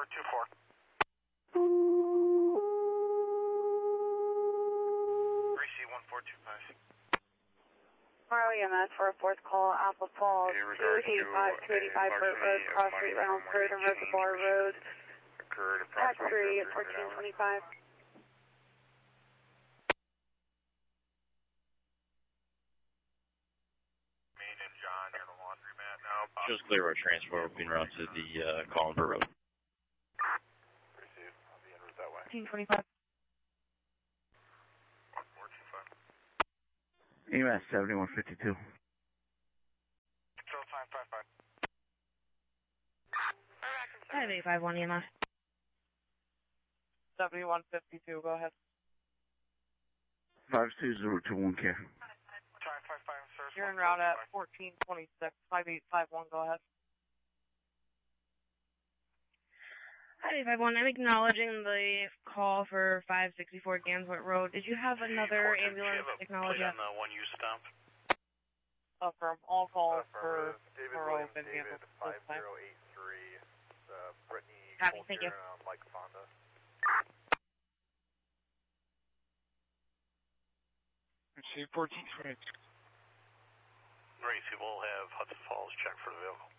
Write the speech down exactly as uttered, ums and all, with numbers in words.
four two four. three C one four two five. Tomorrow E M S for a fourth call, Alpha Falls, two eighty-five, two eighty-five Burt Road, Cross Street, Reynolds Road, and Reservoir Road. Occurred Tax approximately three at fourteen twenty-five. Me and John near the laundromat now. Just clear our transport being routed to the uh, Collinver Road. Receive. I'll be en route that way. fourteen twenty-five. one four two five. E M S seventy-one fifty-two. Control time five five. five eight five one E M S. seventy-one fifty-two, go ahead. five two zero two one care. Time five five, sir. You're en route at fourteen twenty-six, five eight five one, go ahead. five eight five one, I'm acknowledging the call for five sixty-four Ganswort Road. Did you have another ambulance acknowledge on that? the one you stump. Affirm, all calls for David for Williams, open David vehicles. five zero eight three. Uh, Brittany Copy, thank you. Colter, uh, Mike Fonda. Receive fourteen twenty. Gracie will have Hudson Falls check for the vehicle.